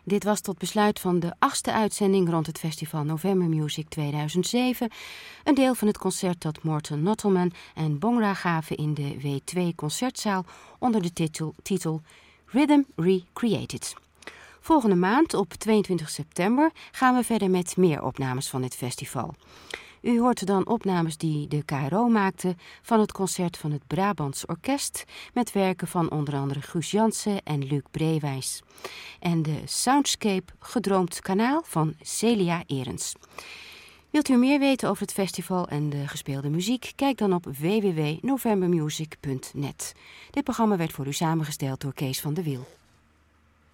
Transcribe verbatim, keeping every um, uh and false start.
Dit was tot besluit van de achtste uitzending rond het festival November Music tweeduizend zeven. Een deel van het concert dat Morten Nottleman en Bongra gaven in de W twee Concertzaal onder de titel, titel Rhythm Recreated. Volgende maand, op tweeëntwintig september, gaan we verder met meer opnames van dit festival. U hoort dan opnames die de K R O maakte van het concert van het Brabants Orkest met werken van onder andere Guus Jansen en Luc Brewijs. En de Soundscape Gedroomd Kanaal van Celia Erens. Wilt u meer weten over het festival en de gespeelde muziek? Kijk dan op w w w punt novembermusic punt net. Dit programma werd voor u samengesteld door Kees van de Wiel.